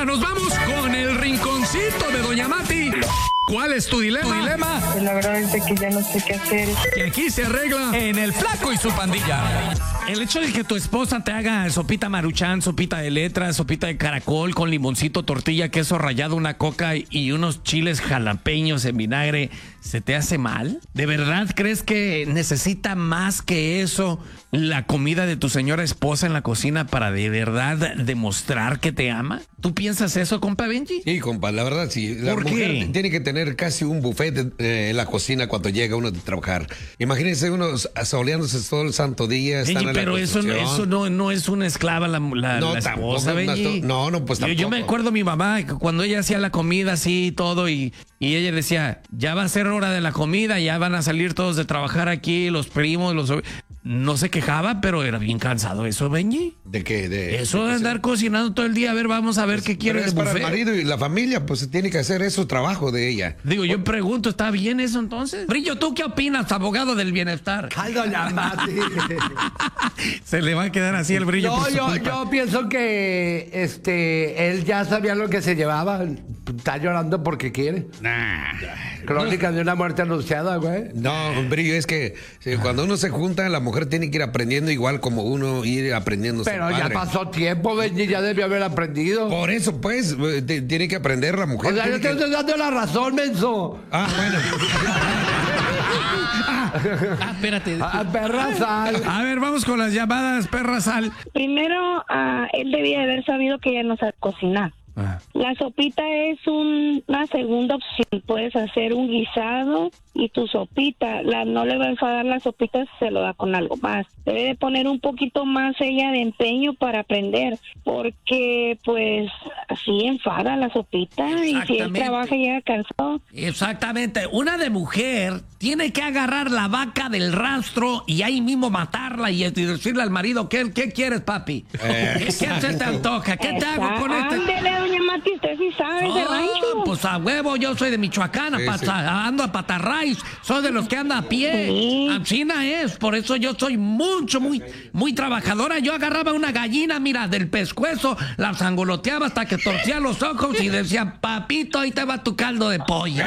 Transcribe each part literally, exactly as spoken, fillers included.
Ahora nos vamos con el rinconcito de Doña Mati. ¿Cuál es tu dilema? dilema? Pues la verdad es de que ya no sé qué hacer. Que aquí se arregla en El Flaco y su Pandilla. El hecho de que tu esposa te haga sopita Maruchan, sopita de letras, sopita de caracol con limoncito, tortilla, queso rallado, una coca y unos chiles jalapeños en vinagre, ¿se te hace mal? ¿De verdad crees que necesita más que eso la comida de tu señora esposa en la cocina para de verdad demostrar que te ama? ¿Tú piensas eso, compa Benji? Sí, compa, la verdad sí. La ¿Por mujer qué? tiene que tener casi un buffet eh, en la cocina cuando llega uno de trabajar. Imagínense uno asoleándose todo el santo día. Benji, están en pero la eso, eso no, no es una esclava la, la, No, la tampoco, esposa, Benji. no, no, pues Yo, yo me tampoco. acuerdo mi mamá que cuando ella hacía la comida así y todo y, y ella decía, ya va a ser hora de la comida, ya van a salir todos de trabajar aquí, los primos, los... No se quejaba, pero era bien cansado eso, Benji. ¿De qué? De, Eso de andar cocinando todo el día, a ver, vamos a ver qué quiere Pero el es para el buffet. marido y la familia, pues tiene que hacer eso trabajo de ella. Digo, yo pregunto, ¿está bien eso entonces? Brillo, ¿tú qué opinas, abogado del bienestar? Ay, doña Mati. Se le va a quedar así el brillo No, por su yo, culpa. yo pienso que este él ya sabía lo que se llevaba. Está llorando porque quiere. Nah. Crónica de una muerte anunciada, güey. No, Brillo, es que eh, cuando uno se junta, la mujer tiene que ir aprendiendo igual como uno ir aprendiendo. a ser Pero ya padre. pasó tiempo, Benji, ya debió haber aprendido. Por eso, pues, eh, te- tiene que aprender la mujer. O sea, yo tiene te que- estoy dando la razón, menso. Ah, bueno. Ah, espérate. A perra sal. A ver, vamos con las llamadas, perra sal. Primero, ah, él debía de haber sabido que ella no sabe cocinar. Ah. La sopita es un- una segunda opción. Puedes hacer un guisado y tu sopita. La, no le va a enfadar la sopita si se lo da con algo más. Debe de poner un poquito más ella de empeño para aprender. Porque, pues, así enfada la sopita. Y si él Exactamente. trabaja y llega cansado. Exactamente. Una de mujer tiene que agarrar la vaca del rastro y ahí mismo matarla y decirle al marido, ¿qué, qué quieres, papi? Eh. ¿Qué, qué se te antoja? ¿Qué te hago con este? Ándele, doña Mati, usted sí sabe de Oh, rancho. pues a huevo, yo soy de Michoacán, a Sí, pata- sí. ando a Patarrays, soy de los que anda a pie. Sí. China es, por eso yo soy mucho, muy, muy trabajadora. Yo agarraba una gallina, mira, del pescuezo, la sangoloteaba hasta que torcía los ojos y decía, papito, ahí te va tu caldo de pollo.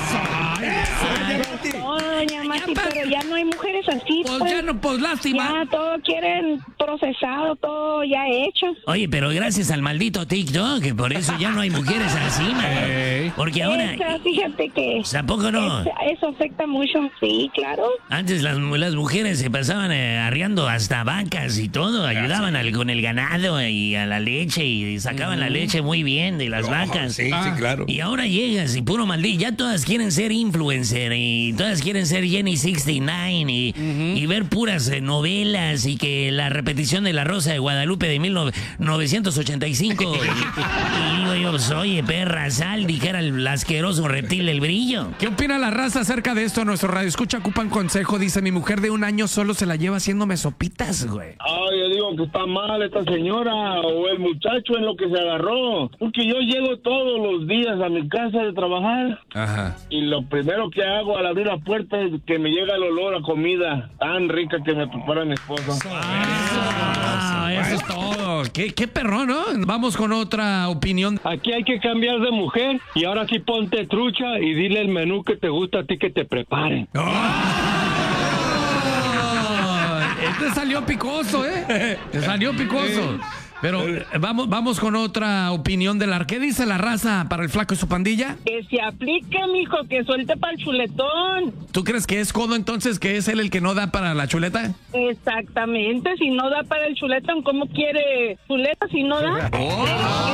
No, doña Mati, pa- pero ya no hay mujeres así. Pues pues. ya no, pues lástima. Ya todo quieren procesado, todo ya hecho. Oye, pero gracias al maldito TikTok, que por eso ya no hay mujeres así, man. Porque ahora, Esa, fíjate que ¿tampoco no? esa- eso afecta mucho, sí, claro. Antes las, las mujeres se pasaban eh, arriando hasta vacas y todo, ayudaban al- con el ganado y a la leche y sacaban la leche muy bien de las vacas. Sí, sí, claro. Y ahora llegas y puro maldito, ya todas quieren ser influencer y todas quieren ser Jenny sesenta y nueve y, y ver puras eh, novelas y que la repetición de La Rosa de Guadalupe de mil novecientos ochenta y cinco. y, y digo yo, pues, oye, perra, sal, dijera el asqueroso reptil del Brillo. ¿Qué opina la raza acerca de esto? Nuestro radio escucha ocupan consejo. Dice, mi mujer de un año solo se la lleva haciéndome sopitas, güey. Ah, yo digo que está mal esta señora o el muchacho en lo que se agarró. Porque yo llego todos los días a mi casa de trabajar Ajá. y lo primero que hago al abrir la puerta es que me llega el olor a comida tan rica que me prepara mi esposa. Ah, eso es todo. ¿Qué, qué perro, ¿no? Vamos con otra opinión. Aquí hay que cambiar de mujer y ahora sí ponte trucha y dile el menú que te gusta a ti que te preparen. ¡Oh! Este salió picoso, ¿eh? Te salió picoso. Pero eh, vamos, vamos con otra opinión de la... ¿Qué dice la raza para el Flaco y su Pandilla? Que se aplique, mijo, que suelte para el chuletón. ¿Tú crees que es codo entonces, que es él el que no da para la chuleta? Exactamente, si no da para el chuletón, ¿cómo quiere chuleta si no da?